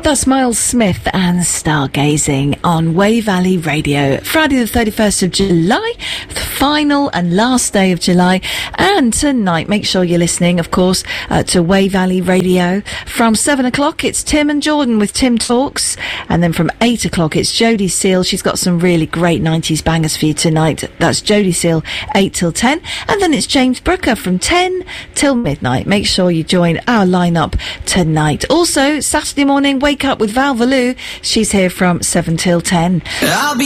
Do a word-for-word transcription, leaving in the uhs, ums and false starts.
That's Miles Smith and Stargazing on Way Valley Radio. Friday the thirty-first of July, the final and last day of July. And tonight, make sure you're listening, of course, uh, to Way Valley Radio. From seven o'clock, it's Tim and Jordan with Tim Talks. And then from eight o'clock, it's Jodie Seal. She's got some really great nineties bangers for you tonight. That's Jodie Seal, eight till ten. And then it's James Brooker from ten till midnight. Make sure you join our lineup tonight. Also, Saturday morning, Wake Up with Val Valou. She's here from seven till ten. I'll be